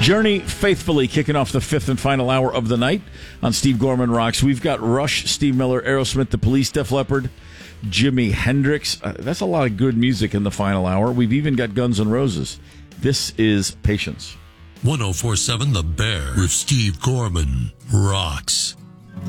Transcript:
Journey faithfully kicking off the fifth and final hour of the night on Steve Gorman Rocks. We've got Rush, Steve Miller, Aerosmith, The Police, Def Leppard, Jimi Hendrix. That's a lot of good music in the final hour. We've even got Guns N' Roses. This is Patience. 104.7 The Bear with Steve Gorman Rocks.